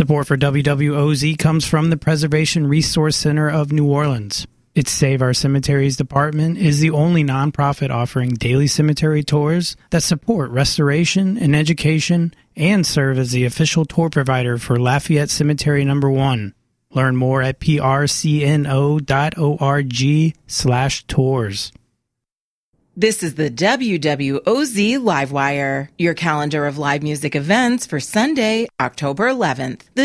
Support for WWOZ comes from the Preservation Resource Center of New Orleans. Its Save Our Cemeteries department is the only nonprofit offering daily cemetery tours that support restoration and education and serve as the official tour provider for Lafayette Cemetery No. 1. Learn more at prcno.org/tours. This is the WWOZ Livewire, your calendar of live music events for Sunday, October 11th. The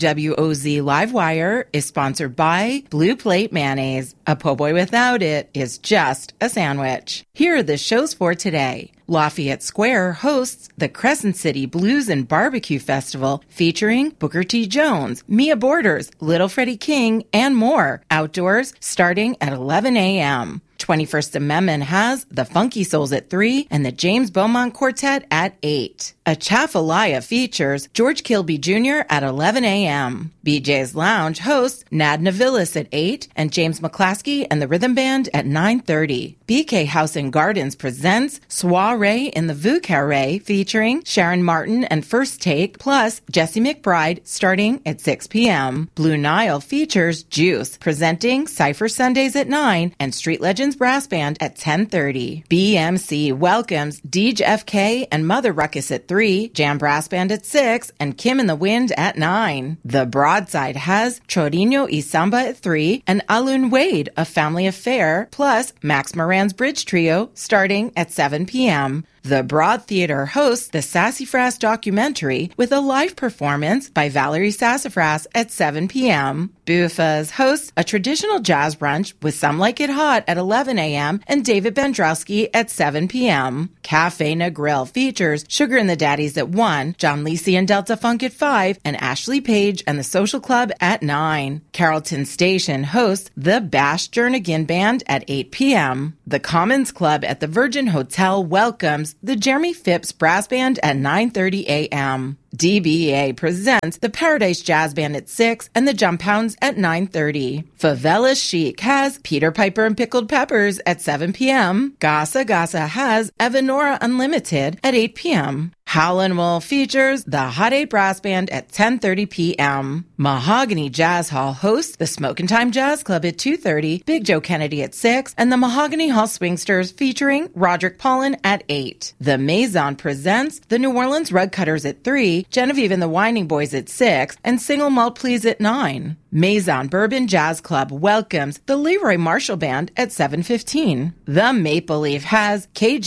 WWOZ Livewire is sponsored by Blue Plate Mayonnaise. A po' boy without it is just a sandwich. Here are the shows for today. Lafayette Square hosts the Crescent City Blues and Barbecue Festival featuring Booker T. Jones, Mia Borders, Little Freddie King, and more. Outdoors starting at 11 a.m. 21st Amendment has the Funky Souls at 3 and the James Beaumont Quartet at 8. Atchafalaya features George Kilby Jr. at 11 a.m. BJ's Lounge hosts Nad Navilis at 8 and James McClaskey and the Rhythm Band at 9:30. BK House and Gardens presents Soiree in the Vieux Carré featuring Sharon Martin and First Take plus Jesse McBride starting at 6 p.m. Blue Nile features Juice presenting Cypher Sundays at 9 and Street Legends Brass Band at 10:30. BMC welcomes Deej FK and Mother Ruckus at 3, Jam Brass Band at 6, and Kim in the Wind at 9. The Broadside has Chorino y Samba at 3 and Alun Wade, A Family Affair, plus Max Moran's Bridge Trio starting at 7 p.m. The Broad Theater hosts the Sassafras documentary with a live performance by Valerie Sassafras at 7 p.m. Buffa's hosts a traditional jazz brunch with Some Like It Hot at 11 a.m. and David Bendrowski at 7 p.m. Cafe Negril features Sugar and the Daddies at 1, John Lisi and Delta Funk at 5, and Ashley Page and the Social Club at 9. Carrollton Station hosts the Bash Jernigan Band at 8 p.m. The Commons Club at the Virgin Hotel welcomes the Jeremy Phipps Brass Band at 9:30 a.m. DBA presents the Paradise Jazz Band at 6 and the Jump Hounds at 9:30. Favela Chic has Peter Piper and Pickled Peppers at 7 p.m. Gasa Gasa has Evanora Unlimited at 8 p.m. Howlin' Wolf features the Hot 8 Brass Band at 10:30 p.m. Mahogany Jazz Hall hosts the Smokin' Time Jazz Club at 2:30, Big Joe Kennedy at 6, and the Mahogany Hall Swingsters featuring Roderick Paulin at 8. The Maison presents the New Orleans Rug Cutters at 3, Genevieve and the Winding Boys at 6, and Single Malt Please at 9. Maison Bourbon Jazz Club welcomes the Leroy Marshall Band at 7:15. The Maple Leaf has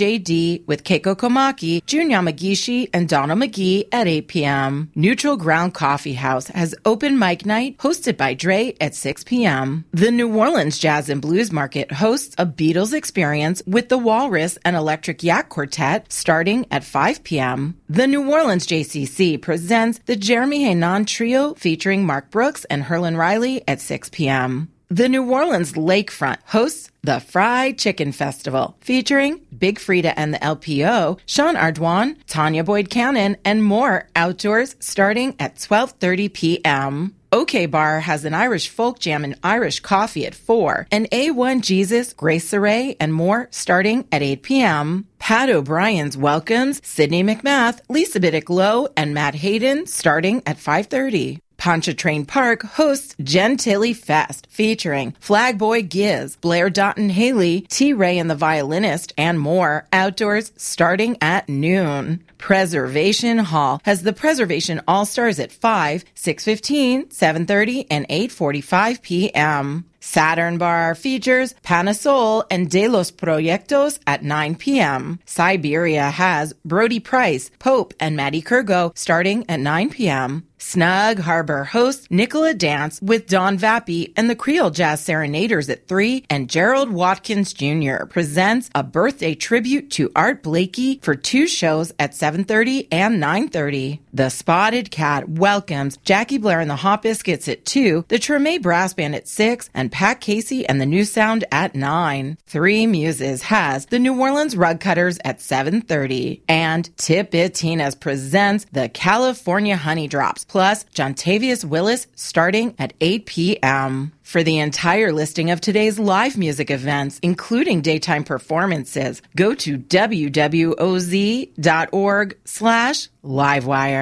KJD with Keiko Komaki, Jun Yamagishi, and Donald McGee at 8 p.m. Neutral Ground Coffee House has open mic night hosted by Dre at 6 p.m. The New Orleans Jazz and Blues Market hosts a Beatles experience with the Walrus and Electric Yak Quartet starting at 5 p.m. The New Orleans JCC presents the Jeremy Henan Trio featuring Mark Brooks and Herlin Riley at 6 p.m. The New Orleans Lakefront hosts the Fried Chicken Festival, featuring Big Frida and the LPO, Sean Ardwan, Tanya Boyd Cannon, and more outdoors starting at 12:30 p.m. OK Bar has an Irish folk jam and Irish coffee at 4, and A1 Jesus, Grace Saray, and more starting at 8 p.m. Pat O'Brien's welcomes Sydney McMath, Lisa Biddick Lowe, and Matt Hayden starting at 5:30. Pontchartrain Park hosts Gentilly Fest, featuring Flag Boy Giz, Blair Doughton Haley, T. Ray and the Violinist, and more, outdoors starting at noon. Preservation Hall has the Preservation All-Stars at 5, 6:15, 7:30, and 8:45 p.m. Saturn Bar features Panasol and De Los Proyectos at 9 p.m. Siberia has Brody Price, Pope, and Maddie Kurgo starting at 9 p.m. Snug Harbor hosts Nicola Dance with Don Vappy and the Creole Jazz Serenaders at 3, and Gerald Watkins Jr. presents a birthday tribute to Art Blakey for 2 shows at 7:30 and 9:30. The Spotted Cat welcomes Jackie Blair and the Hot Biscuits at 2, the Treme Brass Band at 6, and Pat Casey and the New Sound at 9. Three Muses has the New Orleans Rug Cutters at 7:30, and Tipitinas presents the California Honey Drops, plus Jontavius Willis starting at 8 p.m. For the entire listing of today's live music events, including daytime performances, go to wwoz.org/livewire.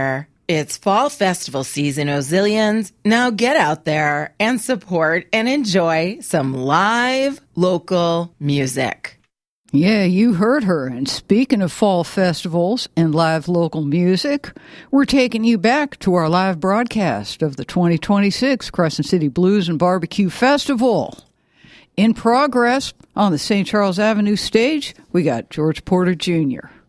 It's fall festival season, Ozillions. Now get out there and support and enjoy some live local music. Yeah, you heard her. And speaking of fall festivals and live local music, we're taking you back to our live broadcast of the 2026 Crescent City Blues and Barbecue Festival. In progress on the St. Charles Avenue stage, we got George Porter Jr.